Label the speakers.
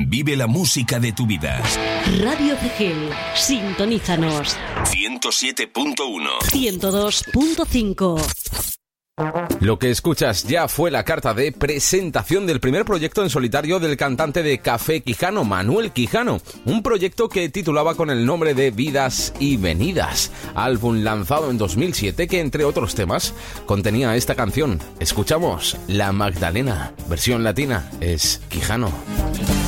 Speaker 1: Vive la música de tu vida.
Speaker 2: Radio Cegel, sintonízanos.
Speaker 1: 107.1
Speaker 2: 102.5.
Speaker 3: Lo que escuchas ya fue la carta de presentación del primer proyecto en solitario del cantante de Café Quijano, Manuel Quijano, un proyecto que titulaba con el nombre de Vidas y Venidas, álbum lanzado en 2007 que, entre otros temas, contenía esta canción. Escuchamos La Magdalena, versión latina, es Quijano.